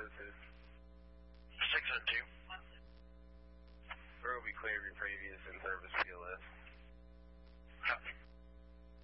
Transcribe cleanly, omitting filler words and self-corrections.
602. 602. Where will be clear of your previous in-service PLA?